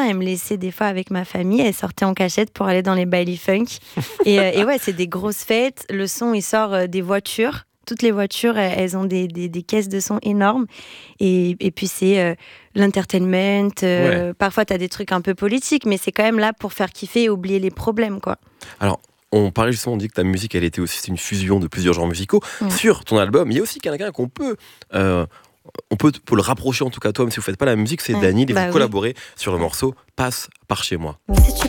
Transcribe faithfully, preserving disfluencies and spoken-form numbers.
elle me laissait des fois avec ma famille, elle sortait en cachette pour aller dans les bailey funk. et, euh, et ouais, c'est des grosses fêtes. Le son, il sort euh, des voitures. Toutes les voitures, elles, elles ont des, des, des caisses de son énormes. Et, et puis, c'est euh, l'entertainment. Euh, Ouais. Parfois, t'as des trucs un peu politiques, mais c'est quand même là pour faire kiffer et oublier les problèmes, quoi. Alors, on parlait justement, on dit que ta musique, elle était aussi c'est une fusion de plusieurs genres musicaux. Ouais. Sur ton album, il y a aussi quelqu'un qu'on peut, euh, on peut, pour le rapprocher en tout cas, toi, même si vous faites pas la musique, c'est Ouais. Dany, et Bah vous oui. collaborez sur le morceau Passe par chez moi. Si tu